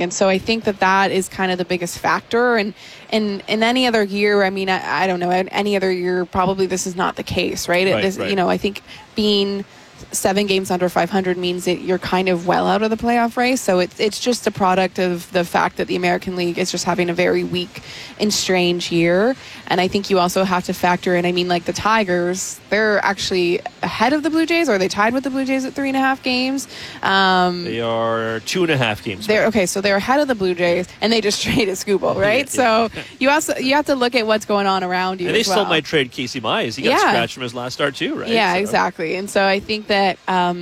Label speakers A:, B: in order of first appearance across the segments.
A: And so I think that is kind of the biggest factor. And in any other year, I mean, I don't know, any other year, probably this is not the case, right?
B: Right.
A: You know, I think being 7 games under 500 means that you're kind of well out of the playoff race. So it's just a product of the fact that the American League is just having a very weak and strange year. And I think you also have to factor in, I mean, like the Tigers, they're actually ahead of the Blue Jays, or are they tied with the Blue Jays at 3.5 games?
B: They are 2.5 games.
A: So they're ahead of the Blue Jays, and they just traded Skubal, right?
B: Yeah.
A: So you have to look at what's going on around you.
B: And they
A: as well.
B: still might trade Casey Mize. He got scratched from his last start too, right?
A: Yeah, exactly. And so I think that,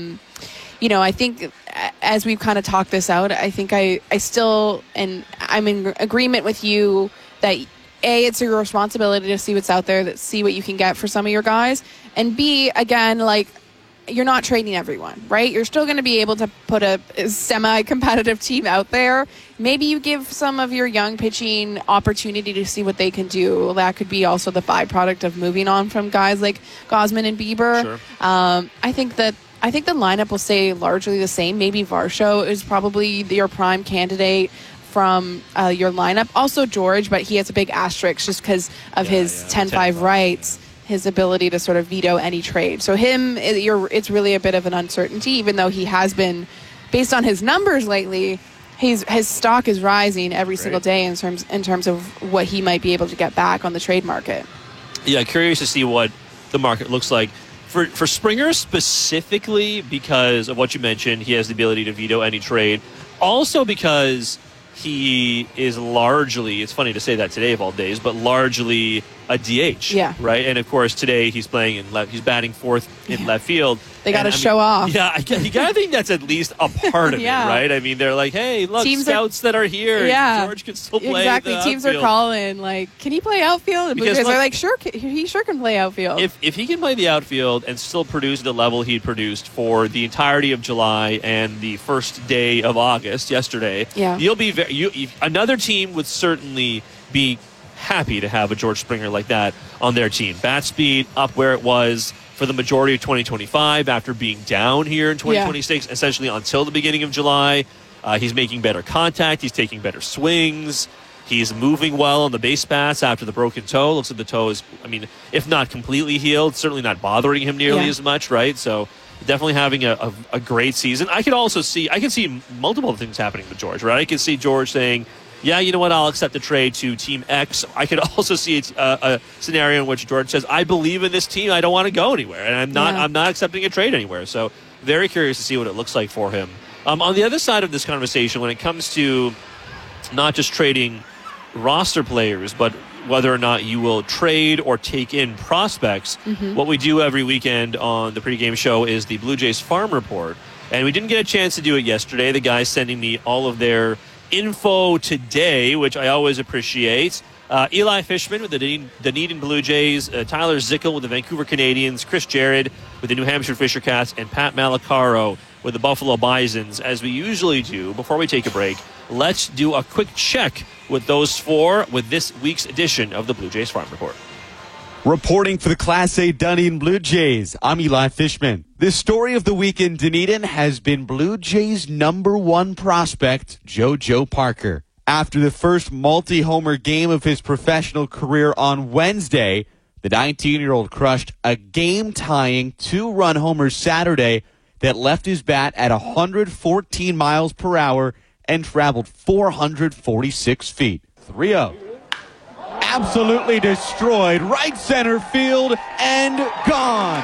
A: you know, I think as we've kind of talked this out, I think I still, and I'm in agreement with you that A, it's your responsibility to see what's out there, see what you can get for some of your guys, and B, again, like, you're not trading everyone, right? You're still going to be able to put a semi-competitive team out there. Maybe you give some of your young pitching opportunity to see what they can do. That could be also the byproduct of moving on from guys like Gausman and Bieber.
B: Sure.
A: I think the lineup will stay largely the same. Maybe Varsho is probably your prime candidate from your lineup. Also George, but he has a big asterisk just because of his 10-5 rights. His ability to sort of veto any trade. So it's really a bit of an uncertainty, even though he has been, based on his numbers lately, his stock is rising every single day in terms of what he might be able to get back on the trade market.
B: Yeah, curious to see what the market looks like. For Springer specifically, because of what you mentioned, he has the ability to veto any trade. Also because he is largely, it's funny to say that today of all days, but largely a DH.
A: Yeah.
B: Right? And of course, today he's playing he's batting fourth in left field.
A: They got to show off.
B: Yeah, you got to think that's at least a part of it, right? I mean, they're like, hey, look, scouts that are here.
A: Yeah.
B: George can still play.
A: Exactly.
B: The
A: Teams
B: outfield.
A: are calling, like, can he play outfield? And Blue Jays are like, sure, he sure can play outfield.
B: If he can play the outfield and still produce at the level he produced for the entirety of July and the first day of August, yesterday, you'll be another team would certainly be happy to have a George Springer like that on their team. Bat speed up where it was for the majority of 2025 after being down here in 2026, essentially until the beginning of July. He's making better contact. He's taking better swings. He's moving well on the base paths after the broken toe. Looks like the toe is, I mean, if not completely healed, certainly not bothering him nearly as much, right? So definitely having a great season. I can see multiple things happening with George, right? I can see George saying, yeah, you know what, I'll accept a trade to Team X. I could also see a scenario in which George says, I believe in this team, I don't want to go anywhere, and I'm not accepting a trade anywhere. So very curious to see what it looks like for him. On the other side of this conversation, when it comes to not just trading roster players, but whether or not you will trade or take in prospects, what we do every weekend on the pregame show is the Blue Jays Farm Report. And we didn't get a chance to do it yesterday. The guys sending me all of their info today, which I always appreciate. Eli Fishman with the Dunedin Blue Jays, Tyler Zickel with the Vancouver Canadians, Chris Jarrett with the New Hampshire Fisher Cats, and Pat Malacaro with the Buffalo Bisons. As we usually do, before we take a break, let's do a quick check with those four with this week's edition of the Blue Jays Farm Report.
C: Reporting for the Class A Dunedin Blue Jays, I'm Eli Fishman. The story of the week in Dunedin has been Blue Jays' #1 prospect, JoJo Parker. After the first multi-homer game of his professional career on Wednesday, the 19-year-old crushed a game-tying 2-run homer Saturday that left his bat at 114 miles per hour and traveled 446 feet. 3-0. Absolutely destroyed. Right center field and gone.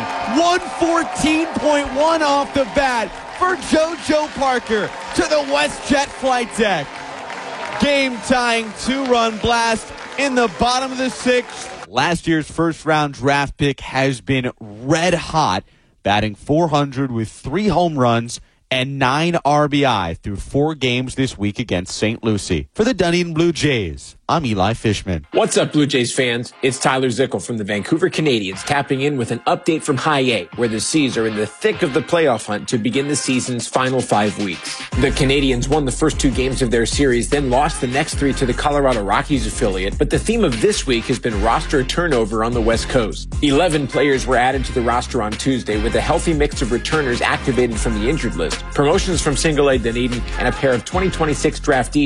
C: 114.1 off the bat for JoJo Parker to the WestJet flight deck. Game-tying 2-run blast in the bottom of the 6th. Last year's first-round draft pick has been red hot, batting .400 with 3 home runs and 9 RBI through 4 games this week against St. Lucie. For the Dunedin Blue Jays, I'm Eli Fishman.
D: What's up, Blue Jays fans? It's Tyler Zickel from the Vancouver Canadians tapping in with an update from High A, where the C's are in the thick of the playoff hunt to begin the season's final 5 weeks. The Canadians won the first 2 games of their series, then lost the next 3 to the Colorado Rockies affiliate, but the theme of this week has been roster turnover on the West Coast. 11 players were added to the roster on Tuesday, with a healthy mix of returners activated from the injured list, promotions from Single A Dunedin, and a pair of 2026 draftees